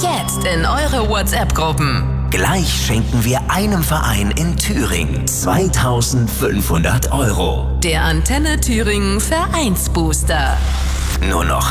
jetzt in eure WhatsApp-Gruppen. Gleich schenken wir einem Verein in Thüringen 2.500 €. Der Antenne Thüringen Vereinsbooster. Nur noch